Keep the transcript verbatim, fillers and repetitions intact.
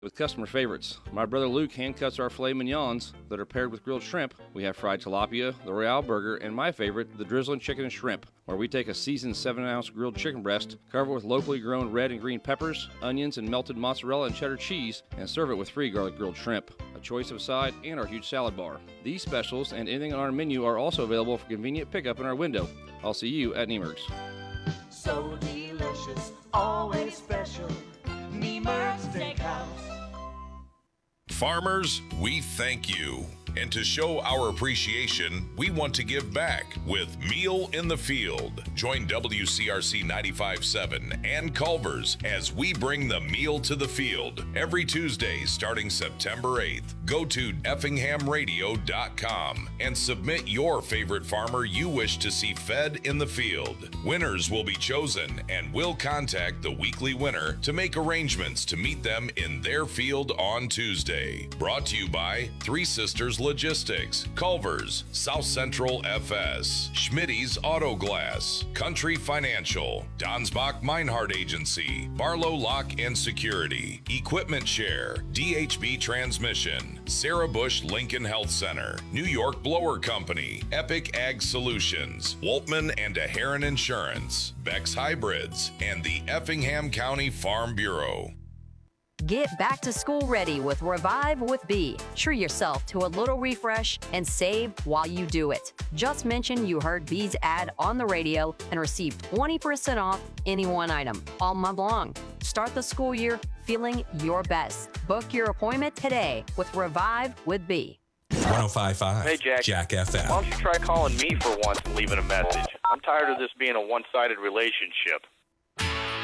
with customer favorites. My brother Luke hand cuts our filet mignons that are paired with grilled shrimp. We have fried tilapia, the Royale burger, and my favorite, the drizzling chicken and shrimp, where we take a seasoned seven ounce grilled chicken breast, cover it with locally grown red and green peppers, onions, and melted mozzarella and cheddar cheese, and serve it with free garlic grilled shrimp, a choice of side, and our huge salad bar. These specials and anything on our menu are also available for convenient pickup in our window. I'll see you at Niemerg's. So delicious, always special, Niemerg's Steakhouse. Farmers, we thank you. And to show our appreciation, we want to give back with Meal in the Field. Join W C R C ninety-five point seven and Culver's as we bring the meal to the field every Tuesday starting September eighth. Go to effingham radio dot com and submit your favorite farmer you wish to see fed in the field. Winners will be chosen, and we'll contact the weekly winner to make arrangements to meet them in their field on Tuesday. Brought to you by Three Sisters Logistics, Culver's, South Central F S, Schmitty's Auto Glass, Country Financial, Donsbach Meinhardt Agency, Barlow Lock and Security, Equipment Share, D H B Transmission, Sarah Bush Lincoln Health Center, New York Blower Company, Epic Ag Solutions, Woltman and Aheron Insurance, Beck's Hybrids, and the Effingham County Farm Bureau. Get back to school ready with Revive with B. Treat yourself to a little refresh and save while you do it. Just mention you heard B's ad on the radio and receive twenty percent off any one item all month long. Start the school year feeling your best. Book your appointment today with Revive with B. one oh five point five Hey, Jack. Jack F M. Why don't you try calling me for once and leaving a message? I'm tired of this being a one-sided relationship.